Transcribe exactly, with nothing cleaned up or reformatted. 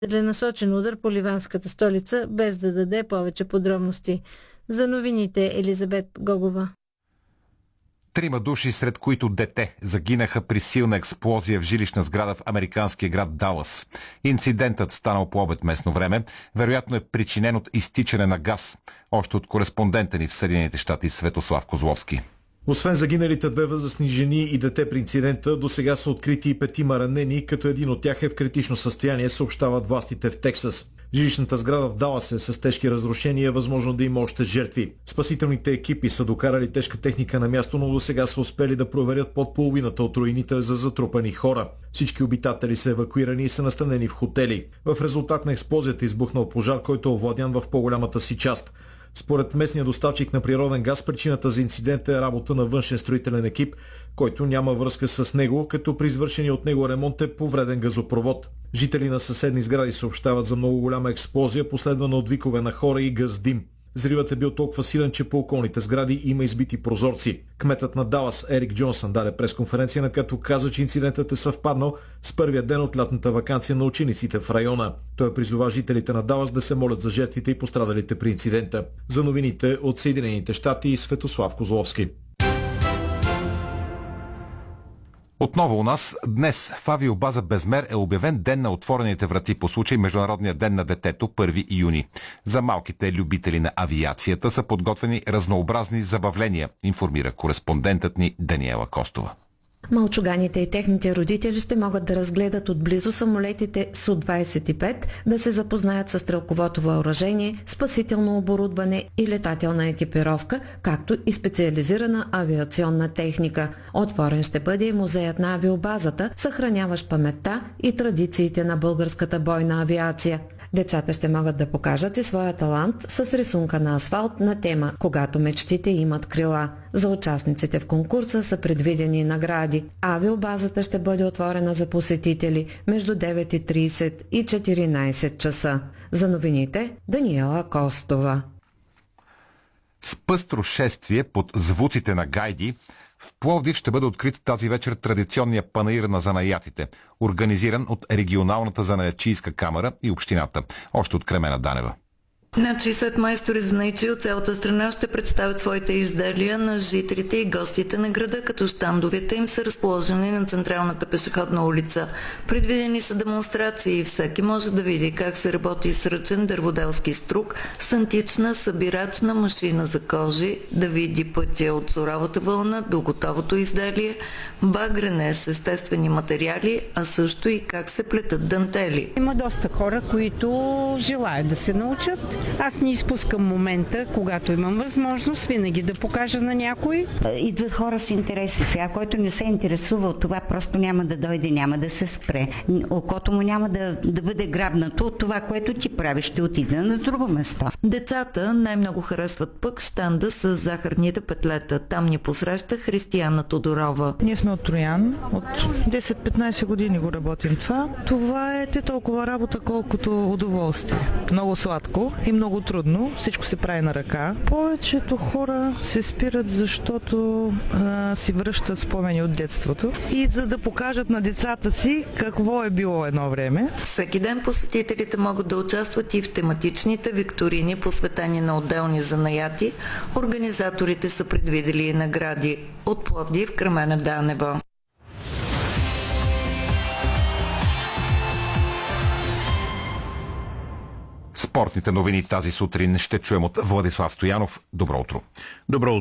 целенасочен удар по ливанската столица, без да даде повече подробности. За новините Елизабет Гогова. Трима души, сред които дете, загинаха при силна експлозия в жилищна сграда в американския град Далас. Инцидентът, станал по обед местно време, вероятно е причинен от изтичане на газ. Още от кореспондента ни в Съединените щати Светослав Козловски. Освен загиналите две възрастни жени и дете при инцидента, до сега са открити и петима ранени, като един от тях е в критично състояние, съобщават властите в Тексас. Жилищната сграда в Далас е с тежки разрушения, е възможно да има още жертви. Спасителните екипи са докарали тежка техника на място, но до сега са успели да проверят под половината от руините за затрупани хора. Всички обитатели са евакуирани и са настанени в хотели. В резултат на експлозията избухнал пожар, който е овладян в по-голямата си част. Според местния доставчик на природен газ, причината за инцидента е работа на външен строителен екип, който няма връзка с него, като при извършения от него ремонт е повреден газопровод. Жители на съседни сгради съобщават за много голяма експлозия, последвана от викове на хора и гъс дим. Взривът е бил толкова силен, че по околните сгради има избити прозорци. Кметът на Далас Ерик Джонсън даде пресконференция, на която каза, че инцидентът е съвпаднал с първия ден от лятната ваканция на учениците в района. Той призова жителите на Далас да се молят за жертвите и пострадалите при инцидента. За новините от Съединените щати Светослав Козловски. Отново у нас, днес в авиобаза Безмер е обявен ден на отворените врати по случай Международния ден на детето, първи юни. За малките любители на авиацията са подготвени разнообразни забавления, информира кореспондентът ни Даниела Костова. Малчуганите и техните родители ще могат да разгледат отблизо самолетите Су двадесет и пет, да се запознаят с стрелковото въоръжение, спасително оборудване и летателна екипировка, както и специализирана авиационна техника. Отворен ще бъде и музеят на авиобазата, съхраняващ паметта и традициите на българската бойна авиация. Децата ще могат да покажат и своя талант с рисунка на асфалт на тема «Когато мечтите имат крила». За участниците в конкурса са предвидени награди. Авиобазата ще бъде отворена за посетители между девет и тридесет и четиринадесет часа. За новините Даниела Костова. С пъстро шествие под звуците на гайди в Пловдив ще бъде открит тази вечер традиционния панаир на занаятите, организиран от регионалната занаятчийска камара и общината. Още от Кремена Данева. Над шейсет майстори занаятчии от цялата страна ще представят своите изделия на жителите и гостите на града, като щандовете им са разположени на централната пешеходна улица. Предвидени са демонстрации и всеки може да види как се работи с ръчен дърводелски струк, с антична събирачна машина за кожи, да види пътя от суровата вълна до готовото изделие, багрене с естествени материали, а също и как се плетат дантели. Има доста хора, които желаят да се научат. Аз не изпускам момента, когато имам възможност, винаги да покажа на някой. Идват хора с интереси. Сега, който не се интересува от това, просто няма да дойде, няма да се спре. Окото му няма да, да бъде грабнато от това, което ти правиш, ще отиде на друго место. Децата най-много харесват пък щанда с захарните петлета. Там ни посреща Християна Тодорова. Ние сме от Троян. От десет-петнадесет години го работим това. Това е те толкова работа, колкото удоволствие. Много сладко и много трудно. Всичко се прави на ръка. Повечето хора се спират, защото а, си връщат спомени от детството и за да покажат на децата си какво е било едно време. Всеки ден посетителите могат да участват и в тематичните викторини, посветени на отделни занаяти. Организаторите са предвидели и награди. От Пловдив, Кремена Данева. Спортните новини тази сутрин ще чуем от Владислав Стоянов. Добро утро. Добро утро.